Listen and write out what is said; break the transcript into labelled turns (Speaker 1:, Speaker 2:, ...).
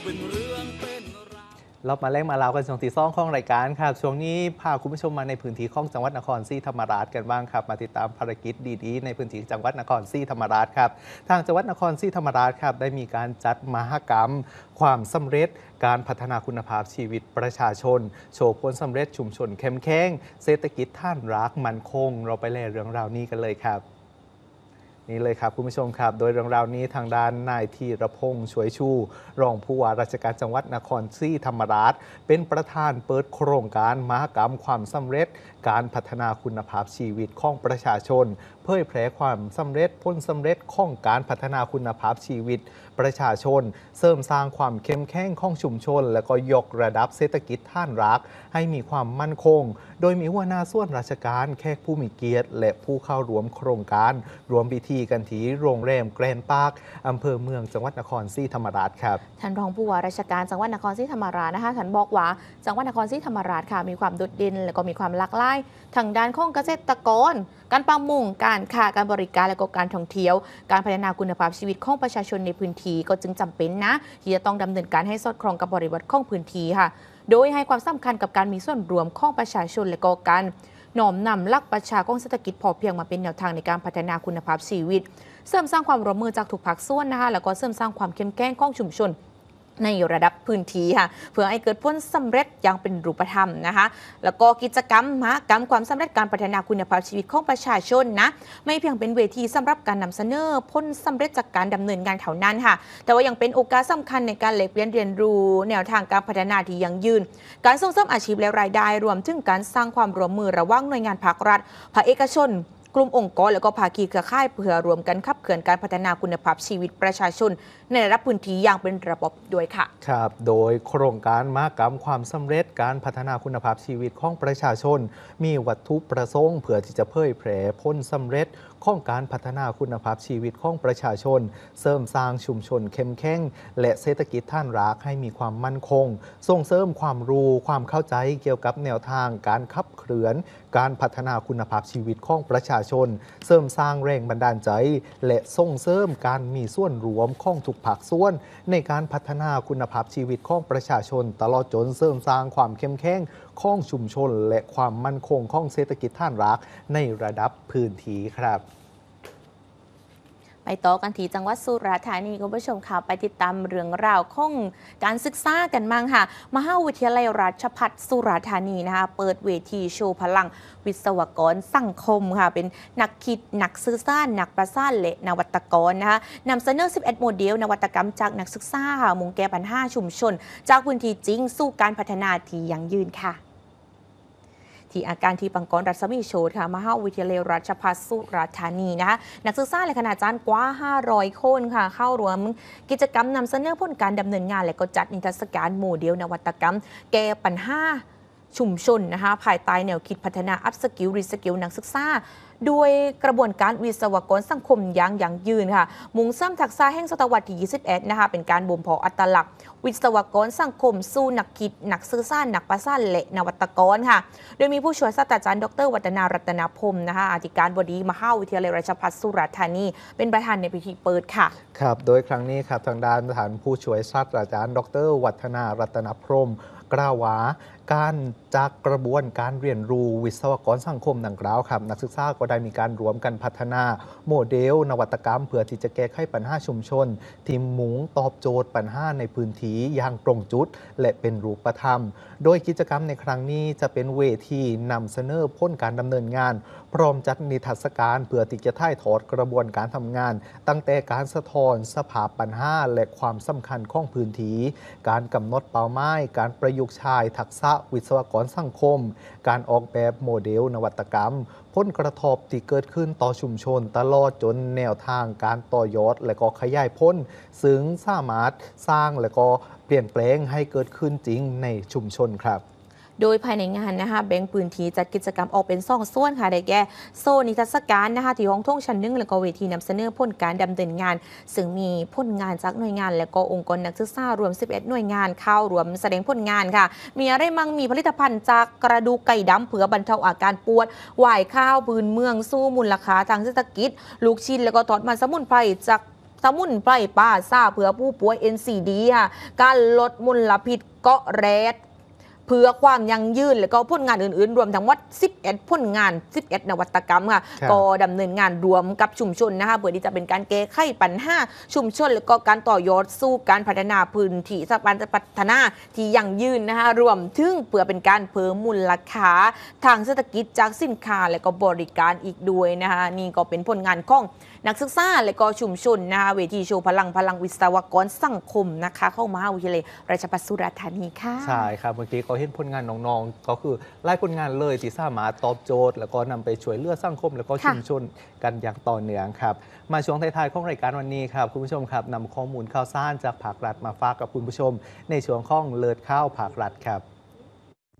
Speaker 1: เรามาเล่นมาเล่ากันช่วงที่ซ่องของรายการครับช่วงนี้พาคุณผู้ชมมาในพื้นที่ของจังหวัดนครศรีธรรมราชกันบ้างครับมาติดตามภารกิจดีๆในพื้นที่จังหวัดนครศรีธรรมราชครับทางจังหวัดนครศรีธรรมราชครับได้มีการจัดมหกรรม ความสำเร็จการพัฒนาคุณภาพชีวิตประชาชนโชว์ผลสำเร็จชุมชนเข้มแข็งเศรษฐกิจท่านรักมั่นคงเราไปเล่เรื่องราวนี้กันเลยครับนี่เลยครับคุณผู้ชมครับโดยเรื่องราวนี้ทางด้านนายธีรพงษ์ช่วยชูรองผู้ว่าราชการจังหวัดนครศรีธรรมราชเป็นประธานเปิดโครงการมหกรรมความสำเร็จการพัฒนาคุณภาพชีวิตของประชาชนเผยแพร่ความสำเร็จผลสำเร็จของการพัฒนาคุณภาพชีวิตประชาชนเสริมสร้างความเข้มแข็งของชุมชนและก็ยกระดับเศรษฐกิจท่านรักให้มีความมั่นคงโดยมีหัวหน้าส่วนราชการแขกผู้มีเกียรติและผู้เข้าร่วมโครงการรวมพิธีกันที่โรงแรมแกรนด์พาร์คอำเภอเมืองจังหวัดนครศรีธรรมราชครับ
Speaker 2: ท่านรองผู้ว่าราชการจังหวัดนครศรีธรรมราชนะคะท่านบอกว่าจังหวัดนครศรีธรรมราชค่ะมีความโดดเด่นและก็มีความหลากหลายทางด้านของเกษตรกรการประมงการค้าการบริการและก็การท่องเที่ยวการพัฒนาคุณภาพชีวิตของประชาชนในพื้นที่ก็จึงจำเป็นนะที่จะต้องดำเนินการให้สอดคล้องกับบริบทของพื้นที่ค่ะโดยให้ความสำคัญกับการมีส่วนรวมของประชาชนและก็การน้อมนำหลักปรัชญาของเศรษฐกิจพอเพียงมาเป็นแนวทางในการพัฒนาคุณภาพชีวิตเสริมสร้างความร่วมมือจากทุกภาคส่วนนะคะแล้วก็เสริมสร้างความเข้มแข็งของชุมชนในระดับพื้นที่ค่ะเพื่อให้เกิดผลสำเร็จอย่างเป็นรูปธรรมนะคะแล้วก็กิจกรรมมหกรรมความสำเร็จการพัฒนาคุณภาพชีวิตของประชาชนนะไม่เพียงเป็นเวทีสำหรับการนำเสนอผลสำเร็จจากการดำเนินงานเท่านั้นค่ะแต่ว่ายังเป็นโอกาสสำคัญในการแลกเปลี่ยนเรียนรู้แนวทางการพัฒนาที่ยั่งยืนการส่งเสริมอาชีพและรายได้รวมถึงการสร้างความร่วมมือระหว่างหน่วยงานภาครัฐภาคเอกชนกลุ่มองค์กรและก็ภาคีเครือข่ายเพื่อรวมกันขับเคลื่อนการพัฒนาคุณภาพชีวิตประชาชนในระดับพื้นที่อย่างเป็นระบบด้วยค่ะ
Speaker 1: ครับโดยโครงการมหกรรมความสำเร็จการพัฒนาคุณภาพชีวิตของประชาชนมีวัตถุประสงค์เพื่อที่จะเผยแพร่ผลสำเร็จของการพัฒนาคุณภาพชีวิตของประชาชนเสริมสร้างชุมชนเข้มแข็งและเศรษฐกิจท่านรักให้มีความมั่นคงส่งเสริมความรู้ความเข้าใจเกี่ยวกับแนวทางการขับเคลื่อนการพัฒนาคุณภาพชีวิตของประชาชนเสริมสร้างแรงบันดาลใจและส่งเสริมการมีส่วนรวมของทุกภาคส่วนในการพัฒนาคุณภาพชีวิตของประชาชนตลอดจนเสริมสร้างความเข้มแข็งของชุมชนและความมั่นคงของเศรษฐกิจท่านรักในระดับพื้นที่ครับ
Speaker 2: ไปต่อกันที่จังหวัดสุราษฎร์ธานีคุณผู้ชมค่ะไปติดตามเรื่องราวของการศึกษากันบ้างค่ะมหาวิทยาลัยราชภัฏสุราษฎร์ธานีนะคะเปิดเวทีโชว์พลังวิศวกรสังคมค่ะเป็นนักคิดนักสื่อสารนักประสานและนวัตกรนะคะนำเสนอ11โมเดลนวัตกรรมจากนักศึกษาค่ะมุ่งแก้ปัญหาชุมชนจากพื้นที่จริงสู่การพัฒนาที่ยั่งยืนค่ะที่อาการที่ปังกรรัศมีโชติค่ะมหาวิทยาลัยราชภัฏสุราษฎร์ธานีนะคะนักศึกษาและคณาจารย์กว่า500 คนค่ะเข้าร่วมกิจกรรมนำเสนอผลการดำเนินงานและก็จัดนิทรรศการโมเดลนวัตกรรมแก้ปัญหาชุมชนนะคะภายใต้แนวคิดพัฒนาอัพสกิลรีสกิลนักศึกษาด้วยกระบวนการวิศวกรสังคมอย่างยั่งยืนค่ะมุ่งสร้างทักษะแห่งศตวรรษที่21นะคะเป็นการบ่มเพาะอัตลักษณ์วิศวกรสังคมสู่นักคิดนักสื่อสารนักประสานและนวัตกรค่ะโดยมีผู้ช่วยศาสตราจารย์ดร.วัฒนารัตนพรหมนะคะอธิการบดีมหาวิทยาลัยราชภัฏสุราษฎร์ธานีเป็นประธานในพิธีเปิดค่ะ
Speaker 1: ครับโดยครั้งนี้ครับทางด้านประธานผู้ช่วยศาสตราจารย์ดร.วัฒนารัตนพรหมกล่าวว่าการจากกระบวนการเรียนรู้วิศวกรสังคมดังกล่าวครับนักศึกษาก็ได้มีการรวมกันพัฒนาโมเดลนวัตกรรมเพื่อที่จะแก้ไขปัญหาชุมชนที่มุ่งตอบโจทย์ปัญหาในพื้นที่อย่างตรงจุดและเป็นรูปธรรมโดยกิจกรรมในครั้งนี้จะเป็นเวทีนำเสนอผลการดำเนินงานพร้อมจัดนิทรรศการเพื่อที่จะถ่ายทอดกระบวนการทำงานตั้งแต่การสะท้อนสภาพปัญหาและความสำคัญของพื้นที่การกำหนดเป้าหมายการประยุกต์ใช้ทักษะวิศวกรสังคมการออกแบบโมเดลนวัตกรรมผลกระทบที่เกิดขึ้นต่อชุมชนตลอดจนแนวทางการต่อยอดและก็ขยายผลซึ่งสามารถสร้างและก็เปลี่ยนแปลงให้เกิดขึ้นจริงในชุมชนครับ
Speaker 2: โดยภายในงานนะคะแบ่งพื้นที่จัดกิจกรรมออกเป็น2 ส่วนค่ะได้แก่โซนนิทรรศการนะคะที่ห้องท่งชั้น1แล้วก็เวทีนำเสนอผลการดำเนินงานซึ่งมีผลงานจากหน่วยงานและก็องค์กรนักศึกษารวม11หน่วยงานเข้ารวมแสดงผลงานค่ะมีอะไรมั่งมีผลิตภัณฑ์จากกระดูกไก่ดำเพื่อบรรเทาอาการปวดหวายข้าวพื้นเมืองสู้มูลค่าทางเศรษฐกิจลูกชิ้นแล้วก็ทอดมันสมุนไพรจากสมุนไพรป่าซ่าเพื่อผู้ป่วย NCD ค่ะการลดมลพิษเกาะแรดเพื่อความยั่งยืนและก็ผลงานอื่นๆ รวมทั้งหมด11ผลงาน11นวัตกรรมค่ะก็ดำเนินงานรวมกับชุมชนนะคะเพื่อที่จะเป็นการแก้ไขปัญหาชุมชนและก็การต่อยอดสู่การพัฒนาพื้นที่สถาบันพัฒนาที่ยั่งยืนนะคะรวมถึงเพื่อเป็นการเพิ่มมูลค่าทางเศรษฐกิจจากสินค้าและก็บริการอีกด้วยนะคะนี่ก็เป็นผลงานของนักศึกษาและก็ชุมชนนะคะเวทีโชว์พลังวิศวกรสังคมนะคะเข้ามหาวิทยาลัยราชภัฏสุราษฎร์ธานีค่ะ
Speaker 1: ใช่ครับเมื่อกี้ก็เห็นผลงานน้องๆก็คือไล่ผลงานเลยที่สามารถตอบโจทย์แล้วก็นำไปช่วยเหลือสังคมแล้วก็ชุมชนกันอย่างต่อเนื่องครับมาช่วงท้ายๆของรายการวันนี้ครับคุณผู้ชมครับนำข้อมูลข่าวสารจากภาครัฐมาฝากกับคุณผู้ชมในช่วงของเลิศข้าวภาครัฐครับ